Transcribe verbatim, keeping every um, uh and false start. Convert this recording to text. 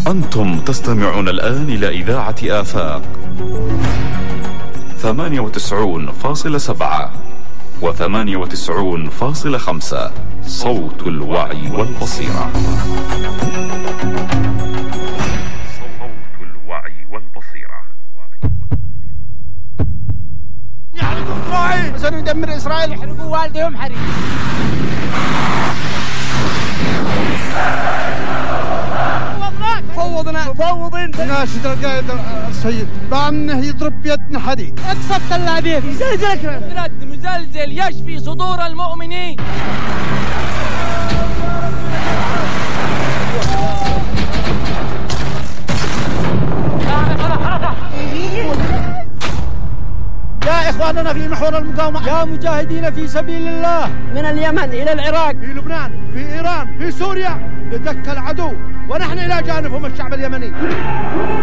أنتم تستمعون الآن إلى إذاعة آفاق ثمانية وتسعون فاصلة سبعة وثمانية وتسعون فاصلة خمسة، صوت الوعي والبصيرة. صوت الوعي والبصيرة. يحرقوا إسرائيل، سندمر إسرائيل، يحرقوا والدهم حريق. فوضنا مفوضين ناشد القائد السيد بأنه يضرب بيدنا حديد. اقصد اللاعبين يزلزلك رد مزلزل يشفي صدور المؤمنين. يا إخواننا في محور المقاومة، يا مجاهدين في سبيل الله من اليمن إلى العراق، في لبنان، في إيران، في سوريا، لدك العدو ونحن إلى جانبهم الشعب اليمني.